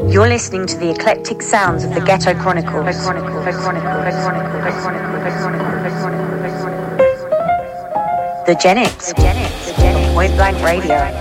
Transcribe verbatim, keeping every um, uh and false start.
You're listening to the eclectic sounds of the Ghetto Chronicles. The Gen X, Point Blank Radio.